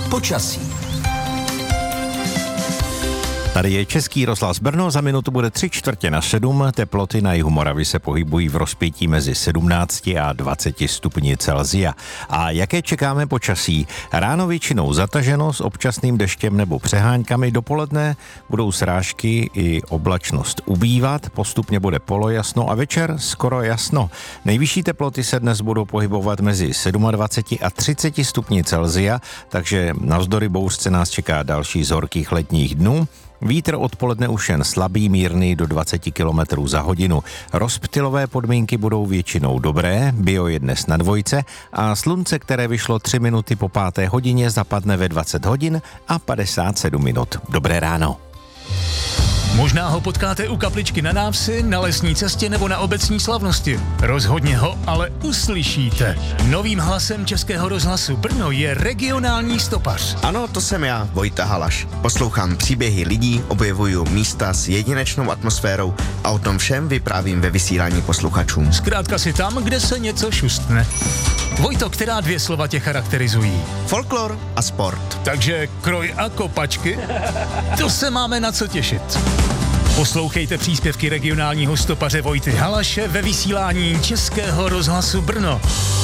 Počasí. Tady je Český rozhlas Brno, za minutu bude 6:45, teploty na jihu Moravy se pohybují v rozpětí mezi 17 a 20 stupni Celsia. A jaké čekáme počasí? Ráno většinou zataženo s občasným deštěm nebo přeháňkami, dopoledne budou srážky i oblačnost ubývat, postupně bude polojasno a večer skoro jasno. Nejvyšší teploty se dnes budou pohybovat mezi 27 a 30 stupni Celsia, takže navzdory bouřce nás čeká další z horkých letních dnů. Vítr odpoledne už jen slabý, mírný do 20 km za hodinu. Rozptylové podmínky budou většinou dobré, bio je dnes na 2 a slunce, které vyšlo 3 minuty po 5. hodině, zapadne ve 20 hodin a 57 minut. Dobré ráno. Možná ho potkáte u kapličky na návsi, na lesní cestě nebo na obecní slavnosti. Rozhodně ho ale uslyšíte. Novým hlasem Českého rozhlasu Brno je regionální stopař. Ano, to jsem já, Vojta Halaš. Poslouchám příběhy lidí, objevuju místa s jedinečnou atmosférou a o tom všem vyprávím ve vysílání posluchačům. Zkrátka si tam, kde se něco šustne. Vojto, která 2 slova tě charakterizují? Folklor a sport. Takže kroj a kopačky? To se máme na co těšit. Poslouchejte příspěvky regionálního stopaře Vojty Halaše ve vysílání Českého rozhlasu Brno.